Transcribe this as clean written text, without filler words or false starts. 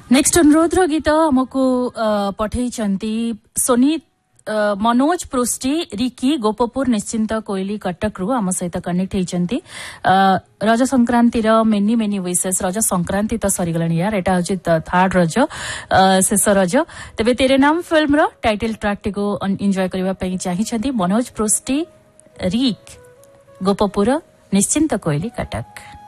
Next अनुरोध गीत हमको पठई सोनी मनोज पृष्टि रिकी गोपपुर निश्चिंत कोइली कटक रु आम सहित कनेक्ट होती रज संक्रांति मेनी मेनी विशेष रज संक्रांति तो सरीगलानी यार एटा हूँ थर्ड रज शेष रज तेरे तेरे नाम फिल्म टाइटल ट्रैक टी को एंजॉय करने चाहिए मनोज पृष्टि रिक गोपपुर निश्चिंत कोइली कटक।